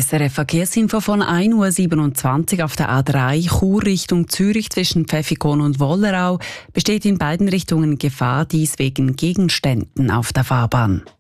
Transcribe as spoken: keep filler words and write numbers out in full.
S R F Verkehrsinfo von ein Uhr siebenundzwanzig auf der A drei Chur Richtung Zürich zwischen Pfäffikon und Wollerau besteht in beiden Richtungen Gefahr, dies wegen Gegenständen auf der Fahrbahn.